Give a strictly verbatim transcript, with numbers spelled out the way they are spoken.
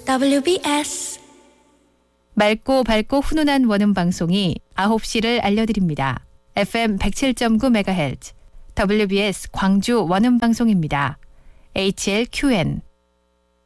더블유비에스 맑고 밝고 훈훈한 원음 방송이 아홉 시를 알려드립니다. 에프엠 백칠 점 구 메가헤르츠 더블유비에스 광주 원음 방송입니다. 에이치엘큐엔